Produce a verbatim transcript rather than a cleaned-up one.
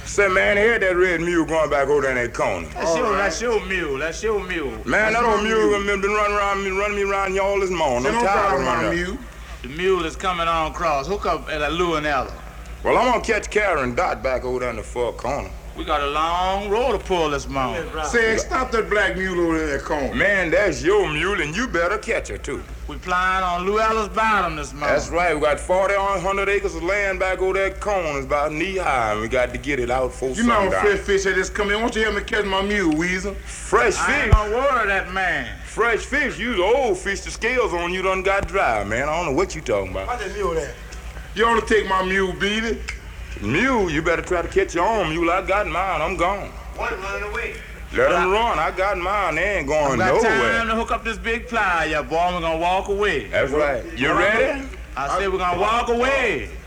Say, man, hear that red mule going back over there in that corner. That's your, right. that's your mule. That's your mule. Man, that's that old mule been, been running around me, running me around here all this morning. I'm tired of running mule. The mule is coming on across. Hook up at a Lou and Ella. Well, I'm gonna catch Karen Dot back over there in the far corner. We got a long road to pull this morning. Say, stop that black mule over there in that corner. Man, that's your mule, and you better catch her, too. We flying on Lou Ella's bottom this morning. That's right. We got forty hundred acres of land back over that corner. It's about knee high, and we got to get it out for You know, fresh fish had just come in. Why don't you help me catch my mule, Weezer? Fresh fish? I ain't gonna worry that man. Fresh fish? You the old fish. The scales on you done got dry, man. I don't know what you talking about. What's that mule there? You ought to take my mule, beat it. Mule? You better try to catch your own mule. I got mine. I'm gone. One running away. Let them run. I got mine. They ain't going I got nowhere. time to hook up this big ply, yeah, boy. We're gonna walk away. That's right. You ready? I said we're gonna walk away.